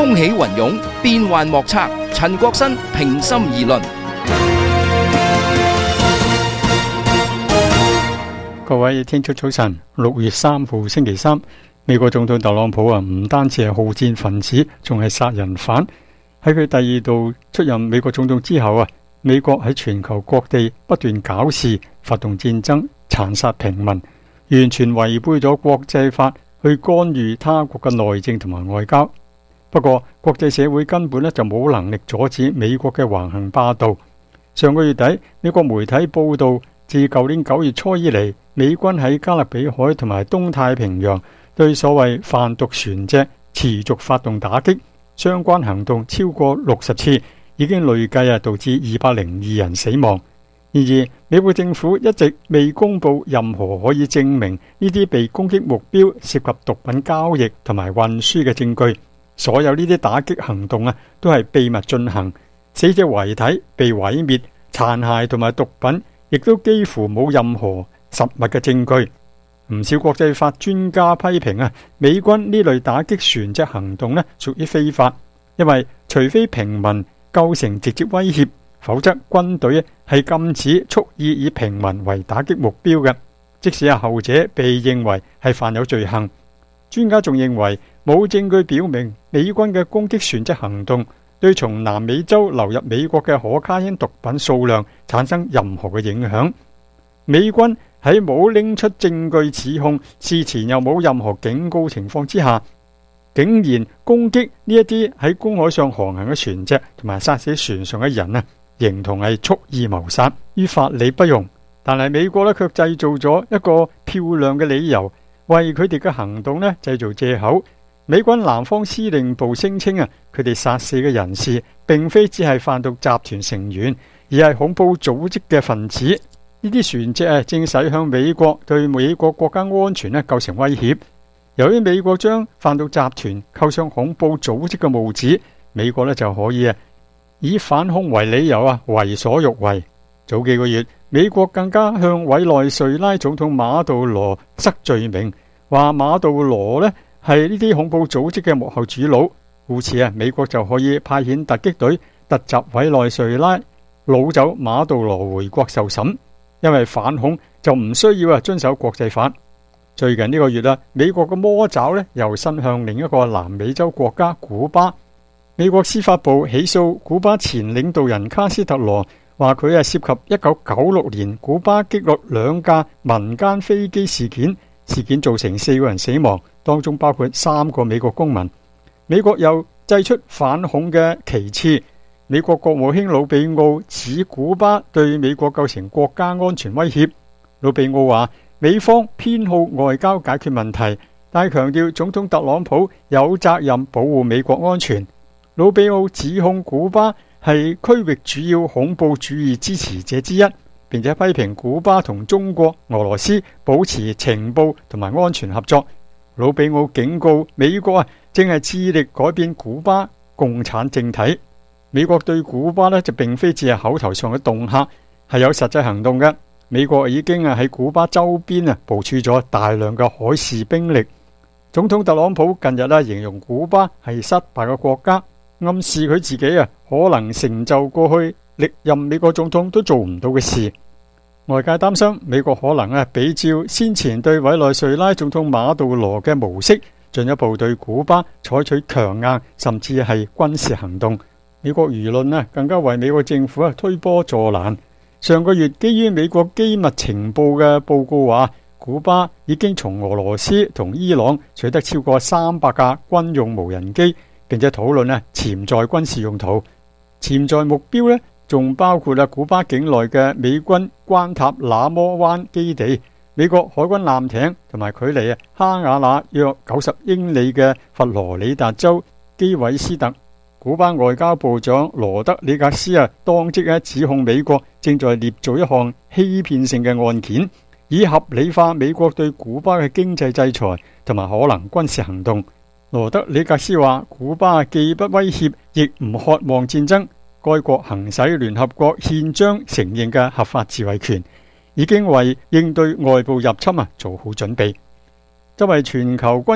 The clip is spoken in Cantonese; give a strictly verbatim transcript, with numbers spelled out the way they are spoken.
風起雲湧，變幻莫測。陳國新平心而論。 各位聽眾早晨，六月三號星期三，美國總統特朗普啊，唔單止係好戰分子，仲係殺人犯。喺佢第二度出任美國總統之後啊，美國喺全球各地不斷搞事，發動戰爭，殘殺平民，完全違背咗國際法去干預他國嘅內政同埋外交。不過國際社會根本咧就冇能力阻止美國嘅橫行霸道。上個月底，美國媒體報道，自舊年九月初以嚟，美軍喺加勒比海同埋東太平洋對所謂販毒船隻持續發動打擊，相關行動超過六十次，已經累計啊導致二百零二人死亡。然而，美國政府一直未公布任何可以證明呢啲被攻擊目標涉及毒品交易同埋運輸嘅證據。所有呢啲打擊行動啊，都係秘密進行，死者遺體被毀滅，殘骸同埋毒品亦都幾乎冇任何實物嘅證據。唔少國際法專家批評啊，美軍呢類打擊船隻行動呢屬於非法，因為除非平民構成直接威脅，否則軍隊係禁止蓄意以平民為打擊目標嘅，即使係後者被認為係犯有罪行。專家仲認為冇證據表明美軍嘅攻擊船隻行動對從南美洲流入美國嘅可卡因毒品數量產生任何嘅影響。美軍喺冇拎出證據指控，事前又冇任何警告情況之下，竟然攻擊呢一啲喺公海上航行嘅船隻，同埋殺死船上嘅人啊，形同係蓄意謀殺，於法理不容。但係美國呢，卻製造咗一個漂亮嘅理由，為佢哋嘅行動呢製造借口。美軍南方司令部聲稱啊，佢哋殺死嘅人士並非只係販毒集團成員，而係恐怖組織嘅分子。呢啲船隻啊，正駛向美國，對美國國家安全呢構成威脅。由於美國將販毒集團扣上恐怖組織嘅帽子，美國呢就可以啊以反恐為理由啊為所欲為。早幾個月，美國更加向委內瑞拉總統馬杜羅塞罪名，話馬杜羅呢係呢啲恐怖組織嘅幕後主腦，故此啊，美國就可以派遣突擊隊突襲委內瑞拉，擄走馬杜羅回國受審。因為反恐就唔需要啊遵守國際法。最近呢個月啊，美國嘅魔爪呢又伸向另一個南美洲國家古巴。美國司法部起訴古巴前領導人卡斯特羅，話佢係涉及一九九六年古巴擊落兩架民間飛機事件，事件造成四個人死亡，當中包括三個美國公民。美國又祭出反恐嘅旗幟。美國國務卿魯比奧指古巴對美國構成國家安全威脅。魯比奧話，美方偏好外交解決問題，但係強調總統特朗普有責任保護美國安全。魯比奧指控古巴係區域主要恐怖主義支持者之一，並且批評古巴同中國、俄羅斯保持情報同埋安全合作。魯比奧警告美國啊，正係致力改變古巴共產政體。美國對古巴呢就並非只係口頭上嘅恫嚇，係有實際行動嘅。美國已經啊喺古巴周邊啊部署咗大量嘅海事兵力。總統特朗普近日啊形容古巴係失敗嘅國家，暗示佢自己啊可能成就過去歷任美國總統都做唔到嘅事。外界擔心美國可能啊比照先前對委內瑞拉總統馬杜羅嘅模式，進一步對古巴採取強硬甚至係軍事行動。美國輿論啊，更加為美國政府啊推波助瀾。上個月，基於美國機密情報嘅報告話，古巴已經從俄羅斯同伊朗取得超過三百架軍用無人機，並且討論啊潛在軍事用途。潛在目標呢，仲包括啊古巴境內嘅美軍關塔那摩灣基地、美國海軍艦艇，同埋距離啊哈瓦那約九十英里嘅佛羅里達州基韋斯特。古巴外交部長羅德里格斯啊，當即啊指控美國正在捏造一項欺騙性嘅案件，以合理化美國對古巴嘅經濟制裁同埋可能軍事行動。羅德里格斯話，古巴既不威脅，亦唔渴望戰爭，該國行使聯合國憲章承認嘅合法自衛權，已經為應對外部入侵啊做好準備。作為全球軍